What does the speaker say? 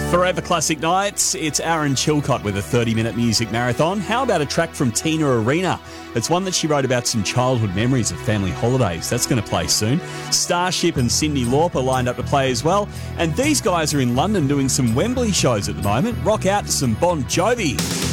Forever Classic Nights, it's Aaron Chilcott with a 30-minute music marathon. How about a track from Tina Arena? It's one that she wrote about some childhood memories of family holidays. That's going to play soon. Starship and Cyndi Lauper lined up to play as well. And these guys are in London doing some Wembley shows at the moment. Rock out to some Bon Jovi.